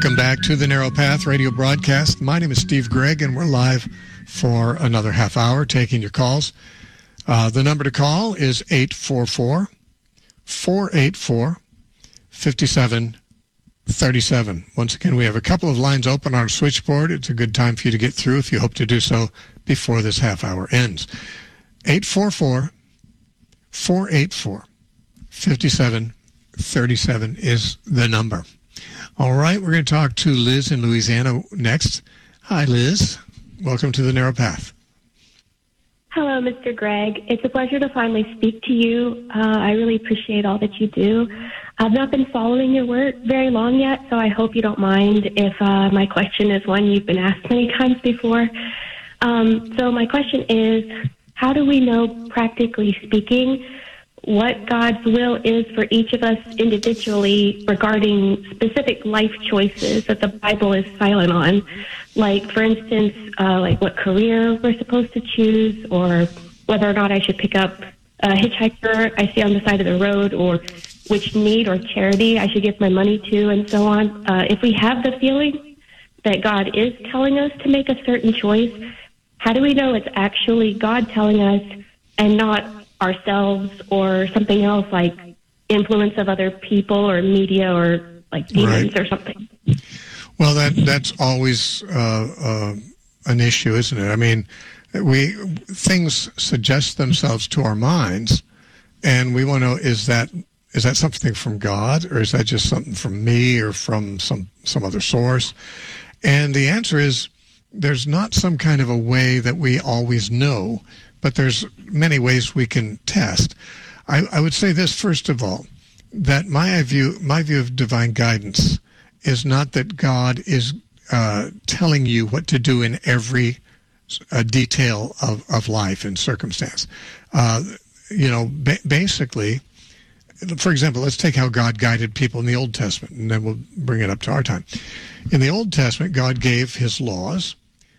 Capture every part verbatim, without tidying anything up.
Welcome back to the Narrow Path radio broadcast. My name is Steve Gregg, and we're live for another half hour taking your calls. Uh, the number to call is eight four four, four eight four, five seven three seven. Once again, we have a couple of lines open on our switchboard. It's a good time for you to get through if you hope to do so before this half hour ends. eight four four, four eight four, five seven three seven is the number. All right, we're going to talk to Liz in Louisiana next. Hi, Liz. Welcome to the Narrow Path. Hello, Mister Gregg. It's a pleasure to finally speak to you. Uh, I really appreciate all that you do. I've not been following your work very long yet, so I hope you don't mind if uh, my question is one you've been asked many times before. Um, so my question is, how do we know, practically speaking, what God's will is for each of us individually regarding specific life choices that the Bible is silent on? Like, for instance, uh, like what career we're supposed to choose, or whether or not I should pick up a hitchhiker I see on the side of the road, or which need or charity I should give my money to, and so on. Uh, if we have the feeling that God is telling us to make a certain choice, how do we know it's actually God telling us and not ourselves or something else like influence of other people or media or like demons, right, or something? Well, that that's always uh, uh, an issue, isn't it? I mean, we things suggest themselves to our minds, and we want to know, is that is that something from God, or is that just something from me or from some some other source? And the answer is, there's not some kind of a way that we always know, but there's many ways we can test. I, I would say this, first of all, that my view, my view of divine guidance is not that God is uh, telling you what to do in every uh, detail of, of life and circumstance. Uh, you know, ba- basically, for example, let's take how God guided people in the Old Testament, and then we'll bring it up to our time. In the Old Testament, God gave his laws,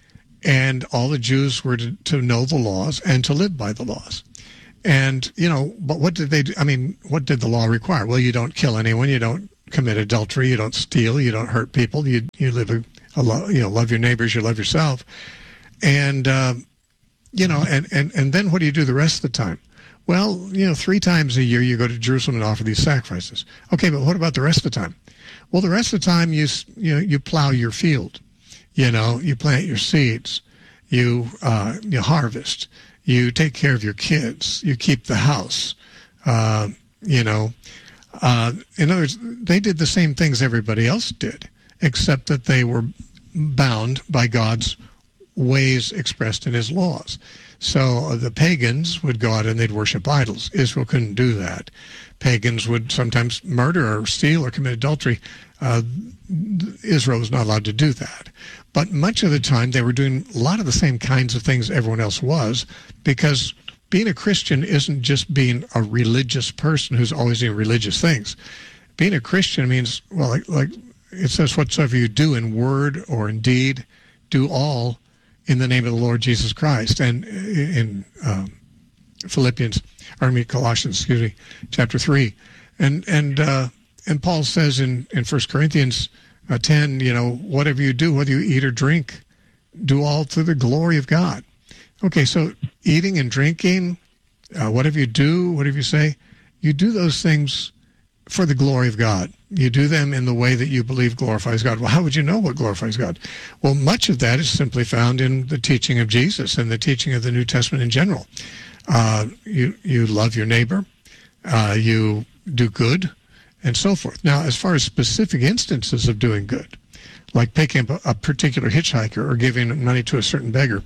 and all the Jews were to, to know the laws and to live by the laws. And, you know, but what did they do? I mean, what did the law require? Well, you don't kill anyone, you don't commit adultery, you don't steal, you don't hurt people, you you live a, a lo- you know, love your neighbors, you love yourself. And, uh, you know, and, and, and then what do you do the rest of the time? Well, you know, three times a year you go to Jerusalem and offer these sacrifices. Okay, but what about the rest of the time? Well, the rest of the time you you know, you plow your field. You know, you plant your seeds, you uh, you harvest, you take care of your kids, you keep the house. Uh, you know, uh, in other words, they did the same things everybody else did, except that they were bound by God's ways expressed in his laws. So uh, the pagans would go out and they'd worship idols. Israel couldn't do that. Pagans would sometimes murder or steal or commit adultery. Uh, Israel was not allowed to do that. But much of the time they were doing a lot of the same kinds of things everyone else was, because being a Christian isn't just being a religious person who's always doing religious things. Being a Christian means, well, like, like it says, whatsoever you do in word or in deed, do all in the name of the Lord Jesus Christ. And in um, Philippians, or I mean Colossians, excuse me, chapter three. And and uh, and Paul says in, in First Corinthians uh, ten, you know, whatever you do, whether you eat or drink, do all to the glory of God. Okay, so eating and drinking, uh, whatever you do, whatever you say, you do those things for the glory of God. You do them in the way that you believe glorifies God. Well, how would you know what glorifies God? Well, much of that is simply found in the teaching of Jesus and the teaching of the New Testament in general. Uh, you you love your neighbor, uh, you do good, and so forth. Now, as far as specific instances of doing good, like picking up a, a particular hitchhiker or giving money to a certain beggar,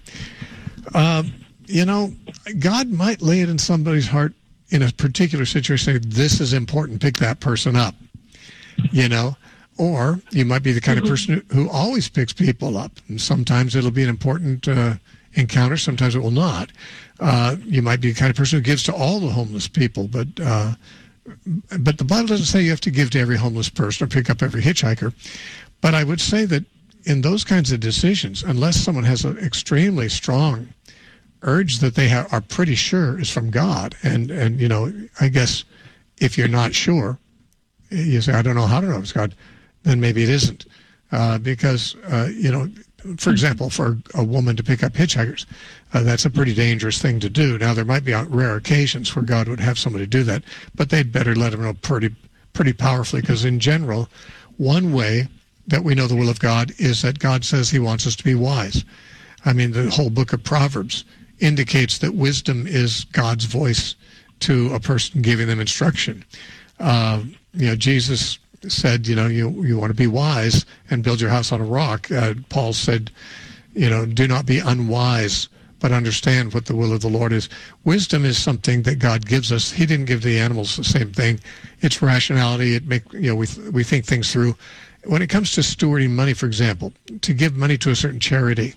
uh, you know, God might lay it in somebody's heart in a particular situation, say, this is important, pick that person up, you know. Or you might be the kind of person who, who always picks people up. And sometimes it'll be an important uh, encounter, sometimes it will not. Uh, you might be the kind of person who gives to all the homeless people, but uh, but the Bible doesn't say you have to give to every homeless person or pick up every hitchhiker. But I would say that in those kinds of decisions, unless someone has an extremely strong urge that they ha- are pretty sure is from God, and, and, you know, I guess if you're not sure, you say, I don't know how to know it's God, then maybe it isn't. uh, because, uh, you know, for example, for a woman to pick up hitchhikers, uh, that's a pretty dangerous thing to do. Now, there might be rare occasions where God would have somebody do that, but they'd better let them know pretty, pretty powerfully, because in general, one way that we know the will of God is that God says he wants us to be wise. I mean, the whole book of Proverbs indicates that wisdom is God's voice to a person giving them instruction. Uh, you know, Jesus said, you know, you, you want to be wise and build your house on a rock. Uh, Paul said, you know, do not be unwise, but understand what the will of the Lord is. Wisdom is something that God gives us. He didn't give the animals the same thing. It's rationality. It make, you know, we, we think things through. When it comes to stewarding money, for example, to give money to a certain charity,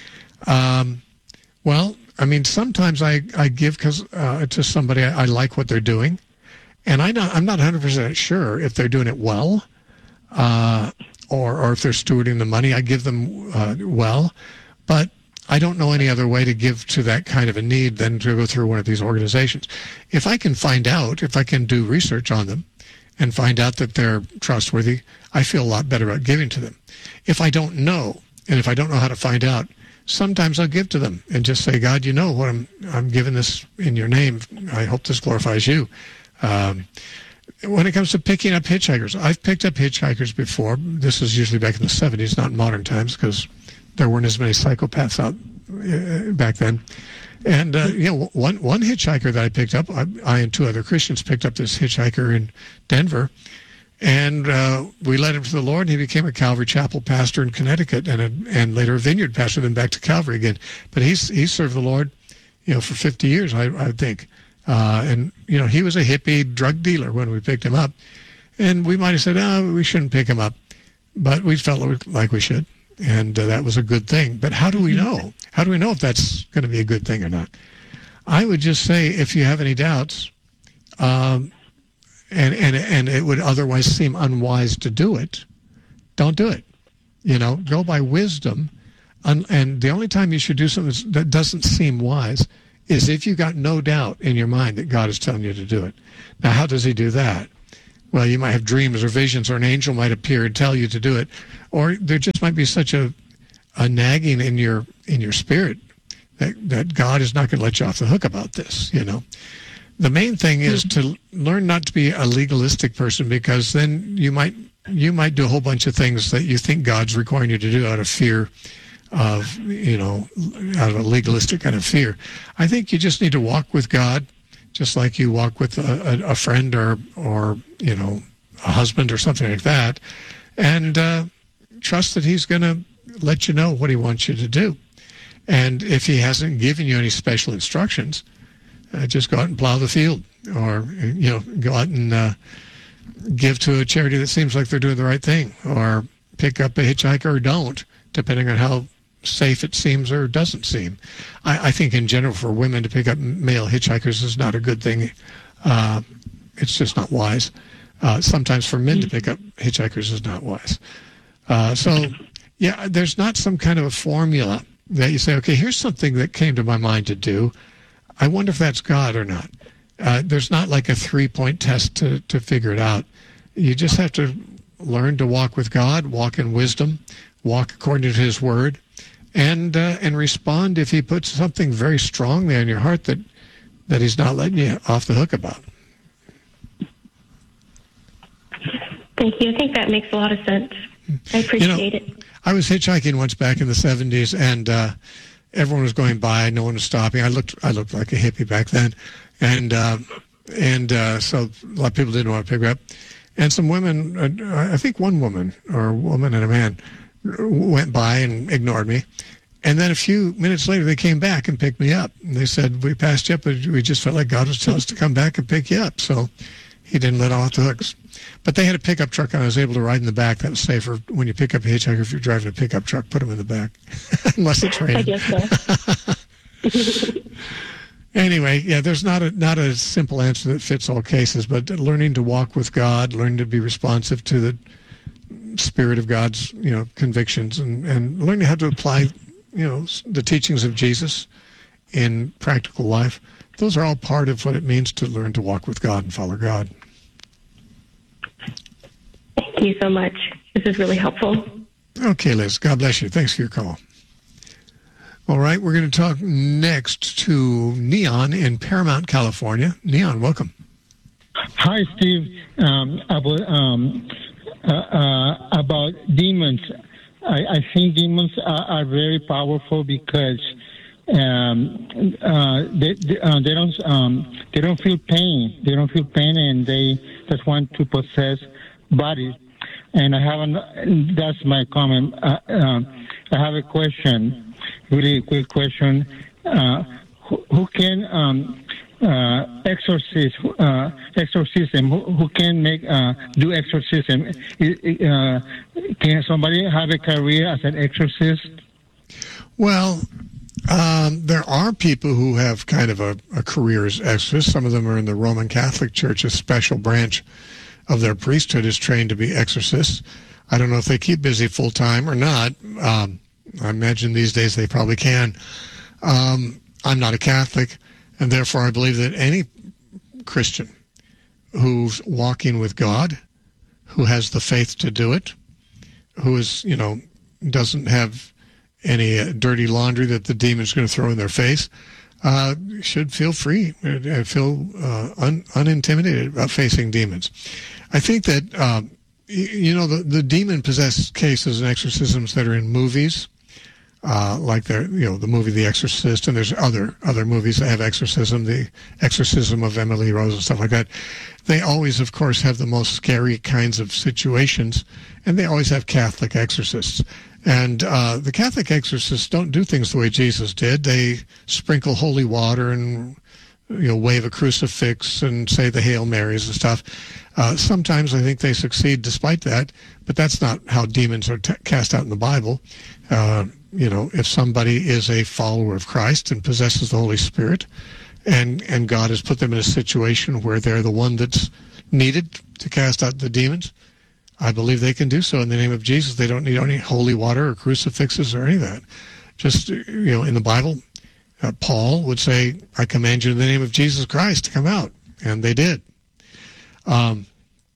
um, well, I mean, sometimes I, I give because uh, to somebody I, I like what they're doing, and I not, I'm not one hundred percent sure if they're doing it well, uh, or or if they're stewarding the money. I give them uh, well, but I don't know any other way to give to that kind of a need than to go through one of these organizations. If I can find out, if I can do research on them and find out that they're trustworthy, I feel a lot better about giving to them. If I don't know, and if I don't know how to find out, sometimes I'll give to them and just say, God, you know what, I'm I'm giving this in your name. I hope this glorifies you. Um, when it comes to picking up hitchhikers, I've picked up hitchhikers before. This is usually back in the seventies, not in modern times, because there weren't as many psychopaths out uh, back then. And, uh, you know, one, one hitchhiker that I picked up, I, I and two other Christians picked up this hitchhiker in Denver, and uh, we led him to the Lord, and he became a Calvary Chapel pastor in Connecticut, and a, and later a Vineyard pastor, then back to Calvary again. But he's he served the Lord, you know, for fifty years, I, I think. Uh, and, you know, he was a hippie drug dealer when we picked him up. And we might have said, oh, we shouldn't pick him up. But we felt like we should. And uh, that was a good thing. But how do we know? How do we know if that's going to be a good thing or not? I would just say, if you have any doubts, um, and, and, and it would otherwise seem unwise to do it, don't do it. You know, go by wisdom. And, and the only time you should do something that doesn't seem wise is if you got no doubt in your mind that God is telling you to do it. Now, how does he do that? Well, you might have dreams or visions, or an angel might appear and tell you to do it, or there just might be such a, a nagging in your in your spirit that, that God is not going to let you off the hook about this, you know. The main thing is to learn not to be a legalistic person, because then you might you might do a whole bunch of things that you think God's requiring you to do out of fear of, you know, out of a legalistic kind of fear. I think you just need to walk with God, just like you walk with a, a, a friend or, or, you know, a husband or something like that, and uh, trust that he's going to let you know what he wants you to do. And if he hasn't given you any special instructions, uh, just go out and plow the field, or, you know, go out and uh, give to a charity that seems like they're doing the right thing, or pick up a hitchhiker or don't, depending on how safe it seems or doesn't seem. I, I think in general for women to pick up male hitchhikers is not a good thing. Uh, it's just not wise. Uh, sometimes for men to pick up hitchhikers is not wise. Uh, so, yeah, there's not some kind of a formula that you say, okay, here's something that came to my mind to do. I wonder if that's God or not. Uh, there's not like a three-point test to, to figure it out. You just have to learn to walk with God, walk in wisdom, walk according to his word, and uh, and respond if he puts something very strong there in your heart that, that he's not letting you off the hook about. Thank you. I think that makes a lot of sense. I appreciate you know, it. I was hitchhiking once back in the seventies, and uh, everyone was going by. No one was stopping. I looked I looked like a hippie back then, and uh, and uh, so a lot of people didn't want to pick me up. And some women, uh, I think one woman or a woman and a man, went by and ignored me. And then a few minutes later, they came back and picked me up. And they said, we passed you up, but we just felt like God was telling us to come back and pick you up. So he didn't let off the hooks. But they had a pickup truck, and I was able to ride in the back. That was safer. When you pick up a hitchhiker, if you're driving a pickup truck, put them in the back, unless it's raining. I guess so. Anyway, yeah, there's not a not a simple answer that fits all cases, but learning to walk with God, learning to be responsive to the Spirit of God's, you know, convictions, and, and learning how to apply, you know, the teachings of Jesus in practical life. Those are all part of what it means to learn to walk with God and follow God. Thank you so much. This is really helpful. Okay, Liz. God bless you. Thanks for your call. All right, we're going to talk next to Neon in Paramount, California. Neon, welcome. Hi, Steve. Um, about um, uh, uh, about demons, I, I think demons are, are very powerful because um, uh, they they, uh, they don't um, they don't feel pain. They don't feel pain, and they just want to possess bodies. And I haven't. That's my comment. Uh, uh, I have a question. Really quick question. Uh, who, who can um, uh, exorcist, uh, exorcism? Who, who can make uh, do exorcism? Uh, can somebody have a career as an exorcist? Well, um, there are people who have kind of a, a career as exorcists. Some of them are in the Roman Catholic Church. A special branch of their priesthood is trained to be exorcists. I don't know if they keep busy full time or not. Um, I imagine these days they probably can. Um, I'm not a Catholic, and therefore I believe that any Christian who's walking with God, who has the faith to do it, who is, you know, doesn't have any uh, dirty laundry that the demon's going to throw in their face, uh, should feel free, uh, feel uh, un- unintimidated about facing demons. I think that, uh, you, you know, the, the demon-possessed cases and exorcisms that are in movies, Uh, like the you know the movie The Exorcist, and there's other other movies that have exorcism, the Exorcism of Emily Rose and stuff like that. They always, of course, have the most scary kinds of situations, and they always have Catholic exorcists. And uh, the Catholic exorcists don't do things the way Jesus did. They sprinkle holy water and you know wave a crucifix and say the Hail Marys and stuff. Uh, sometimes I think they succeed despite that, but that's not how demons are t- cast out in the Bible. Uh, you know, if somebody is a follower of Christ and possesses the Holy Spirit, and and God has put them in a situation where they're the one that's needed to cast out the demons, I believe they can do so in the name of Jesus. They don't need any holy water or crucifixes or any of that. Just, you know, in the Bible, uh, Paul would say, I command you in the name of Jesus Christ to come out. And they did. Um,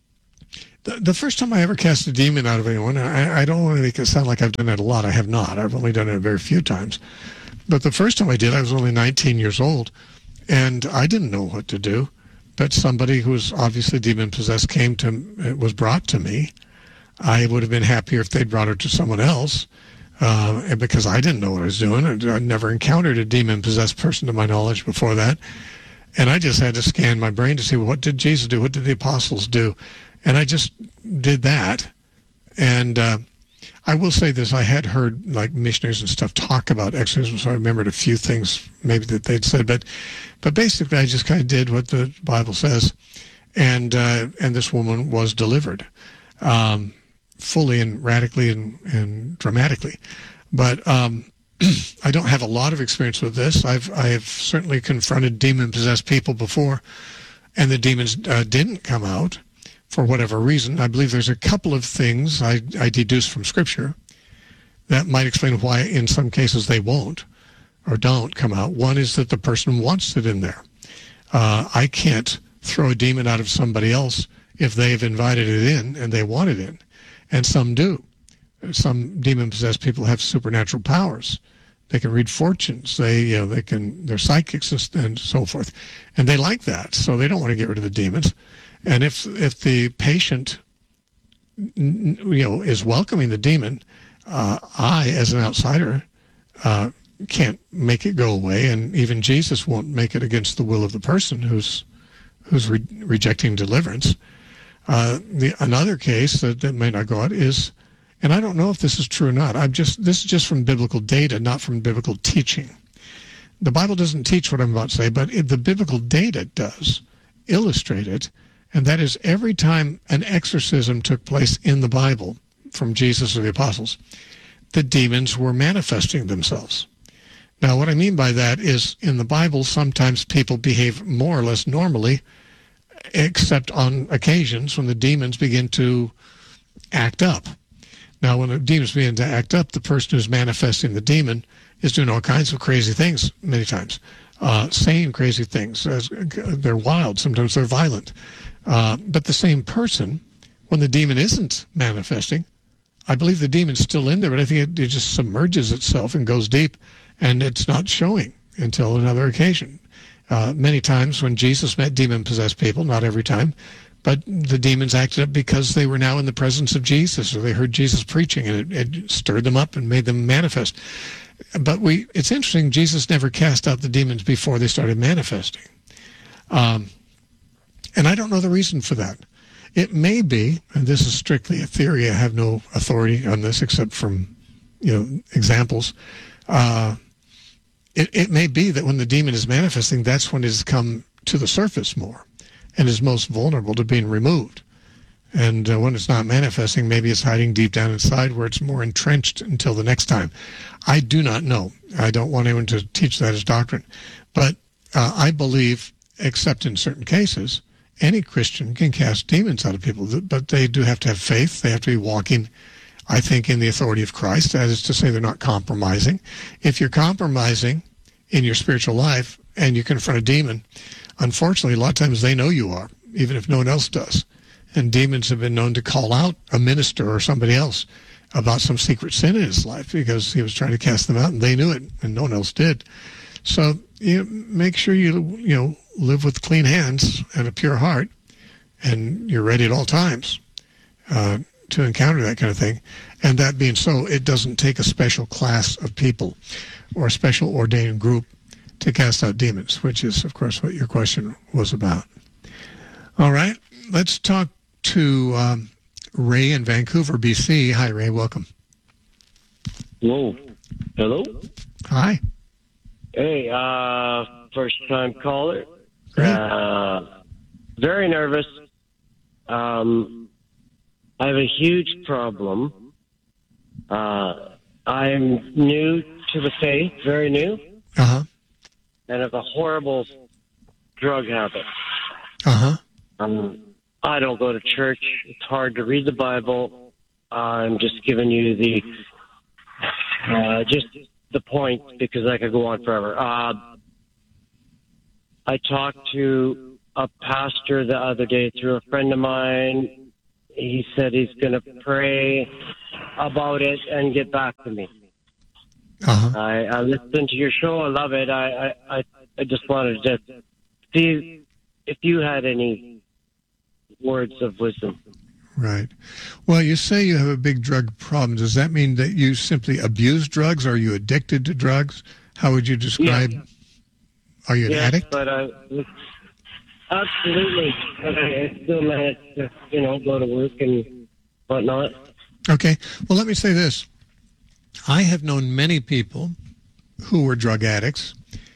the, the first time I ever cast a demon out of anyone, I, I don't want to make it sound like I've done it a lot. I have not. I've only done it very few times. But the first time I did, I was only nineteen years old, and I didn't know what to do. But somebody who was obviously demon-possessed came to, it was brought to me. I would have been happier if they'd brought her to someone else, uh, because I didn't know what I was doing. I'd never encountered a demon-possessed person to my knowledge before that. And I just had to scan my brain to see, well, what did Jesus do? What did the apostles do? And I just did that. And uh, I will say this, I had heard like missionaries and stuff talk about exorcism, so I remembered a few things maybe that they'd said. But but basically I just kind of did what the Bible says. And, uh, and this woman was delivered. Um, fully and radically and, and dramatically. But um, I don't have a lot of experience with this. I've I've certainly confronted demon-possessed people before, and the demons uh, didn't come out for whatever reason. I believe there's a couple of things I, I deduce from Scripture that might explain why in some cases they won't or don't come out. One is that the person wants it in there. Uh, I can't throw a demon out of somebody else if they've invited it in and they want it in. And some do. Some demon-possessed people have supernatural powers. They can read fortunes. They, you know, they can. They're psychics and so forth, and they like that. So they don't want to get rid of the demons. And if if the patient, you know, is welcoming the demon, uh, I, as an outsider, uh, can't make it go away. And even Jesus won't make it against the will of the person who's who's re- rejecting deliverance. Uh, the another case that, that may not go out is, and I don't know if this is true or not. I'm just this is just from biblical data, not from biblical teaching. The Bible doesn't teach what I'm about to say, but it, the biblical data does illustrate it, and that is every time an exorcism took place in the Bible from Jesus or the apostles, the demons were manifesting themselves. Now, what I mean by that is in the Bible, sometimes people behave more or less normally, except on occasions when the demons begin to act up. Now, when the demons begin to act up, the person who's manifesting the demon is doing all kinds of crazy things many times, uh, saying crazy things. They're wild. Sometimes they're violent. Uh, but the same person, when the demon isn't manifesting, I believe the demon's still in there, but I think it, it just submerges itself and goes deep, and it's not showing until another occasion. Uh, many times when Jesus met demon-possessed people, not every time, but the demons acted up because they were now in the presence of Jesus, or they heard Jesus preaching, and it, it stirred them up and made them manifest. But we, it's interesting, Jesus never cast out the demons before they started manifesting. Um, and I don't know the reason for that. It may be, and this is strictly a theory, I have no authority on this except from, you know, examples. Uh, it, it may be that when the demon is manifesting, that's when it has come to the surface more and is most vulnerable to being removed. And uh, when it's not manifesting, maybe it's hiding deep down inside where it's more entrenched until the next time. I do not know. I don't want anyone to teach that as doctrine. But uh, I believe, except in certain cases, any Christian can cast demons out of people. But they do have to have faith. They have to be walking, I think, in the authority of Christ. That is to say, they're not compromising. If you're compromising in your spiritual life and you confront a demon, unfortunately, a lot of times they know you are, even if no one else does. And demons have been known to call out a minister or somebody else about some secret sin in his life because he was trying to cast them out, and they knew it, and no one else did. So you know, make sure you you know live with clean hands and a pure heart, and you're ready at all times uh, to encounter that kind of thing. And that being so, it doesn't take a special class of people or a special ordained group to cast out demons, which is, of course, what your question was about. All right, let's talk to um, Ray in Vancouver, B C. Hi, Ray. Welcome. Whoa. Hello? Hi. Hey, uh, first-time caller. Great. Uh, very nervous. Um, I have a huge problem. Uh, I'm new to the faith, very new, Uh-huh. and have a horrible drug habit. Uh-huh. Um, I don't go to church. It's hard to read the Bible. I'm just giving you the uh, just the point because I could go on forever. Uh, I talked to a pastor the other day through a friend of mine. He said he's going to pray about it and get back to me. Uh-huh. I, I listened to your show. I love it. I, I, I, I just wanted to see if you had any words of wisdom. Right. Well, you say you have a big drug problem. Does that mean that you simply abuse drugs? Are you addicted to drugs? How would you describe? Yeah. Are you an yes, addict? but I, absolutely. But I still manage to, you know, go to work and whatnot. Okay. Well, let me say this. I have known many people who were drug addicts,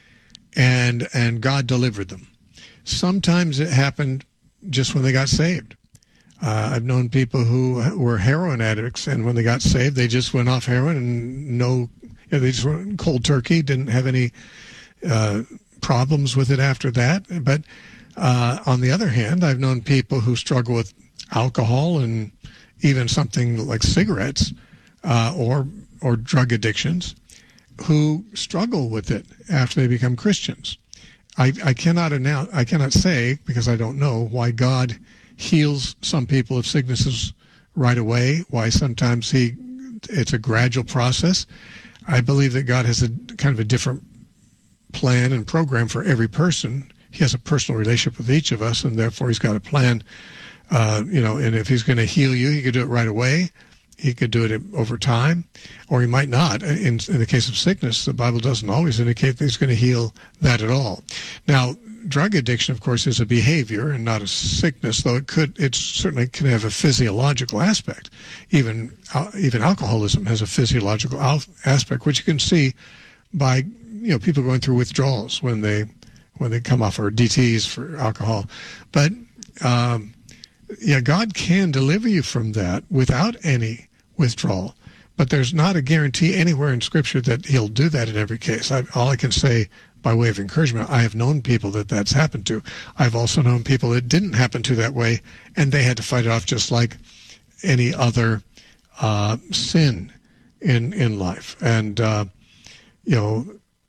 and and God delivered them. Sometimes it happened just when they got saved. Uh, I've known people who were heroin addicts, and when they got saved, they just went off heroin and no, you know, they just went cold turkey, didn't have any uh, problems with it after that. But uh, on the other hand, I've known people who struggle with alcohol and even something like cigarettes uh, or or drug addictions who struggle with it after they become Christians. I, I cannot announce, I cannot say, because I don't know, why God heals some people of sicknesses right away, why sometimes he it's a gradual process. I believe that God has a kind of a different plan and program for every person. He has a personal relationship with each of us, and therefore he's got a plan. Uh, you know, and if he's going to heal you, he could do it right away. He could do it over time, or he might not. In, in the case of sickness, the Bible doesn't always indicate that he's going to heal that at all. Now, drug addiction, of course, is a behavior and not a sickness, though it could, it certainly can have a physiological aspect. Even uh, even alcoholism has a physiological al- aspect, which you can see by you know people going through withdrawals when they when they come off, or D Ts for alcohol. But um, yeah, God can deliver you from that without any withdrawal. But there's not a guarantee anywhere in Scripture that he'll do that in every case. I, all I can say by way of encouragement, I have known people that that's happened to. I've also known people it didn't happen to that way, and they had to fight it off just like any other uh, sin in in life. And, uh, you know,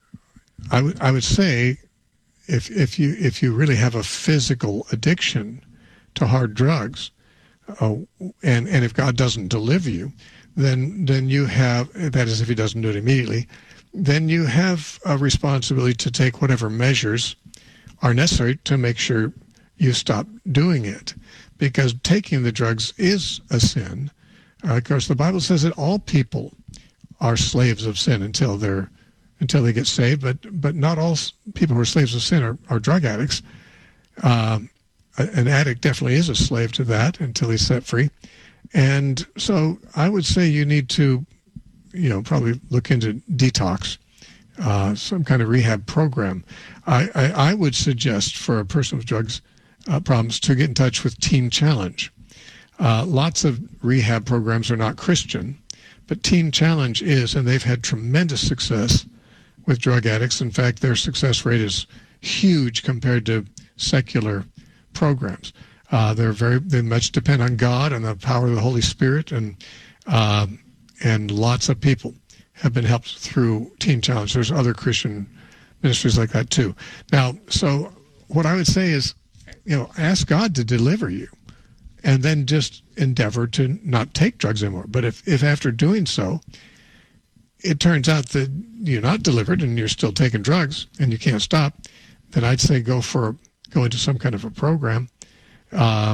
I would I would say if if you if you really have a physical addiction to hard drugs, uh, and and if God doesn't deliver you, then then you have, that is, if He doesn't do it immediately, then you have a responsibility to take whatever measures are necessary to make sure you stop doing it, because taking the drugs is a sin. Uh, of course, the Bible says that all people are slaves of sin until they're until they get saved, but but not all people who are slaves of sin are, are drug addicts. Um, an addict definitely is a slave to that until he's set free. And so I would say you need to, you know, probably look into detox, uh, some kind of rehab program. I, I, I would suggest for a person with drugs uh, problems to get in touch with Teen Challenge. Uh, lots of rehab programs are not Christian, but Teen Challenge is, and they've had tremendous success with drug addicts. In fact, their success rate is huge compared to secular programs. Uh, they're very, they much depend on God and the power of the Holy Spirit, and uh, and lots of people have been helped through Teen Challenge. There's other Christian ministries like that too. Now, so what I would say is, you know, ask God to deliver you, and then just endeavor to not take drugs anymore. But if, if after doing so, it turns out that you're not delivered and you're still taking drugs and you can't stop, then I'd say go for go into some kind of a program. Uh,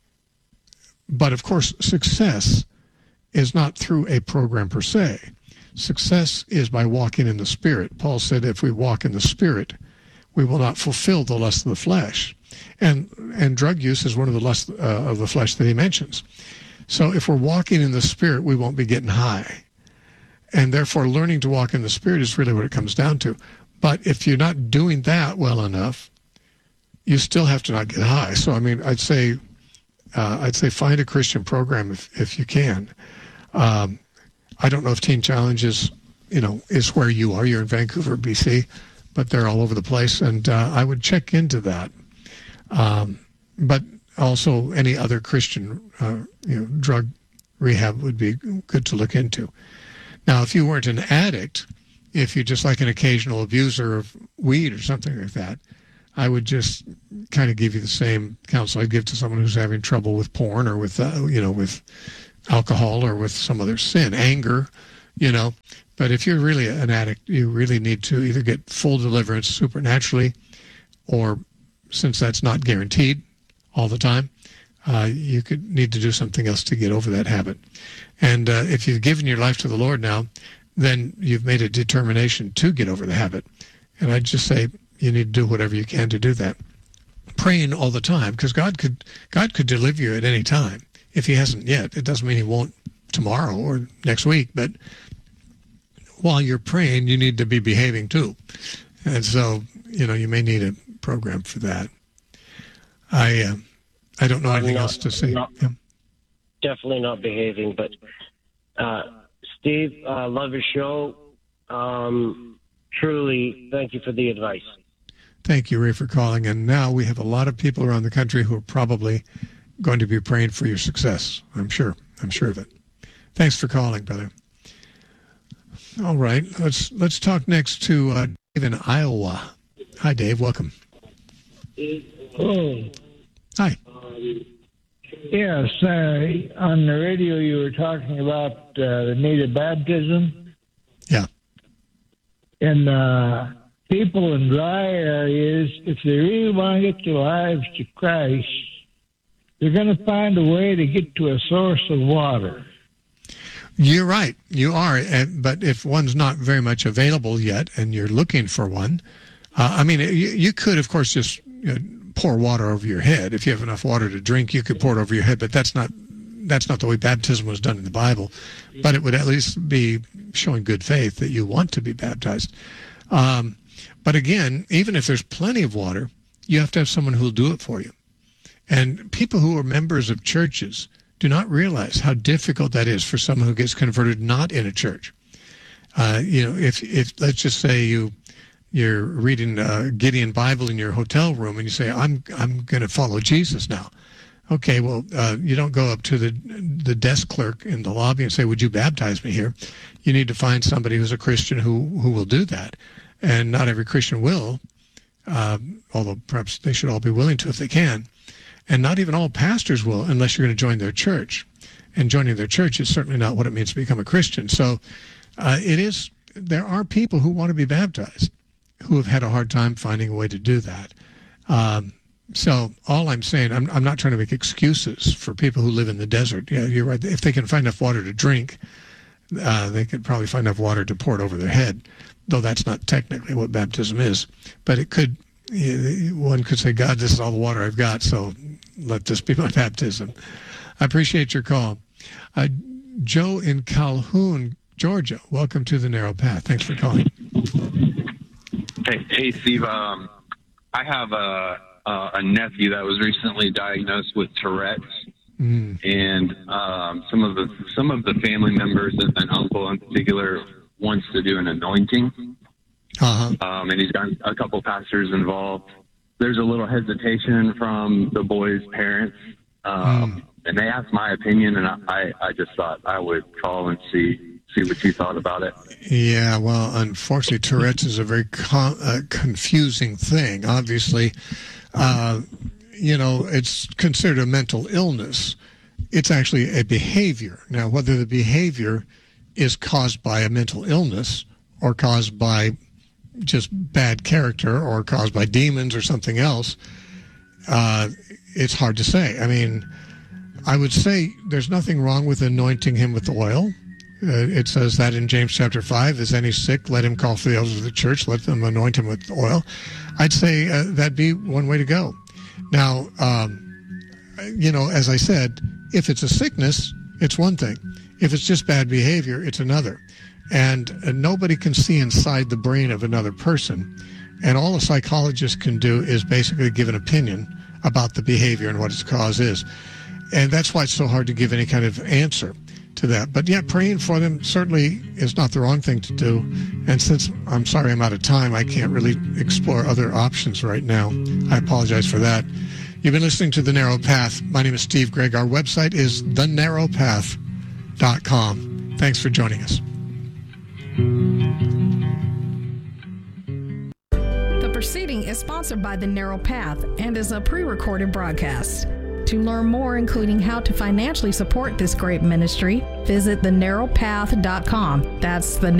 but of course, success is not through a program per se. Success is by walking in the Spirit. Paul said, if we walk in the Spirit, we will not fulfill the lust of the flesh. And and drug use is one of the lusts uh, of the flesh that he mentions. So if we're walking in the Spirit, we won't be getting high. And therefore, learning to walk in the Spirit is really what it comes down to. But if you're not doing that well enough, you still have to not get high. So, I mean, I'd say uh, I'd say find a Christian program if, if you can. Um, I don't know if Teen Challenge is, you know, is where you are. You're in Vancouver, B C, but they're all over the place. And uh, I would check into that. Um, but also any other Christian, uh, you know, drug rehab would be good to look into. Now, if you weren't an addict, if you're just like an occasional abuser of weed or something like that, I would just kind of give you the same counsel I'd give to someone who's having trouble with porn or with, uh, you know, with alcohol or with some other sin, anger, you know. But if you're really an addict, you really need to either get full deliverance supernaturally, or since that's not guaranteed all the time, uh, you could need to do something else to get over that habit. And uh, if you've given your life to the Lord now, then you've made a determination to get over the habit. And I'd just say you need to do whatever you can to do that. Praying all the time, because God could God could deliver you at any time. If He hasn't yet, it doesn't mean He won't tomorrow or next week. But while you're praying, you need to be behaving too. And so, you know, you may need a program for that. I uh, I don't know anything not, else to say. Not, yeah. Definitely not behaving, but uh, Steve, uh, love your show. Um, truly, thank you for the advice. Thank you, Ray, for calling. And now we have a lot of people around the country who are probably going to be praying for your success. I'm sure. I'm sure of it. Thanks for calling, brother. All right, let's let's talk next to uh, Dave in Iowa. Hi, Dave. Welcome. Oh. Hi. Yes, uh, on the radio you were talking about uh, the need of baptism. Yeah. And uh, people in dry areas, if they really want to get their lives to Christ, they're going to find a way to get to a source of water. You're right. You are. But if one's not very much available yet and you're looking for one, uh, I mean, you, you could, of course, just you know, pour water over your head. If you have enough water to drink, you could pour it over your head. But that's not that's not the way baptism was done in the Bible. But it would at least be showing good faith that you want to be baptized. Um, but again, even if there's plenty of water, you have to have someone who will do it for you. And people who are members of churches do not realize how difficult that is for someone who gets converted not in a church. Uh, you know, if, if let's just say you, you're reading uh, Gideon Bible in your hotel room and you say, I'm, I'm going to follow Jesus now. Okay, well, uh, you don't go up to the the desk clerk in the lobby and say, would you baptize me here? You need to find somebody who's a Christian who, who will do that. And not every Christian will, uh, although perhaps they should all be willing to if they can. And not even all pastors will unless you're going to join their church. And joining their church is certainly not what it means to become a Christian. So uh, it is, there are people who want to be baptized who have had a hard time finding a way to do that. Um, so all I'm saying, I'm, I'm not trying to make excuses for people who live in the desert. Yeah, you're right. If they can find enough water to drink, uh, they could probably find enough water to pour it over their head, though that's not technically what baptism is. But it could, one could say, God, this is all the water I've got, so let this be my baptism. I appreciate your call. Uh, Joe in Calhoun, Georgia, welcome to the Narrow Path. Thanks for calling. Hey, hey Steve. Um, I have a, a, a nephew that was recently diagnosed with Tourette's, mm. and um, some of the some of the family members, and an uncle in particular, wants to do an anointing. Uh-huh. Um, and he's got a couple pastors involved. There's a little hesitation from the boy's parents, um, mm. and they asked my opinion, and I, I just thought I would call and see see what you thought about it. Yeah, well, unfortunately, Tourette's is a very con- uh, confusing thing. Obviously, uh, you know, it's considered a mental illness. It's actually a behavior. Now, whether the behavior is caused by a mental illness or caused by just bad character or caused by demons or something else, uh, it's hard to say. I mean, I would say there's nothing wrong with anointing him with oil. Uh, it says that in James chapter five, is any sick, let him call for the elders of the church, let them anoint him with oil. I'd say uh, that'd be one way to go. Now, um, you know, as I said, if it's a sickness, it's one thing. If it's just bad behavior, it's another. And uh, nobody can see inside the brain of another person. And all a psychologist can do is basically give an opinion about the behavior and what its cause is. And that's why it's so hard to give any kind of answer to that. But yeah, praying for them certainly is not the wrong thing to do. And since I'm sorry I'm out of time, I can't really explore other options right now. I apologize for that. You've been listening to The Narrow Path. My name is Steve Gregg. Our website is the narrow path dot com. Thanks for joining us. The proceeding is sponsored by The Narrow Path and is a pre-recorded broadcast. To learn more, including how to financially support this great ministry, visit the narrow path dot com. That's the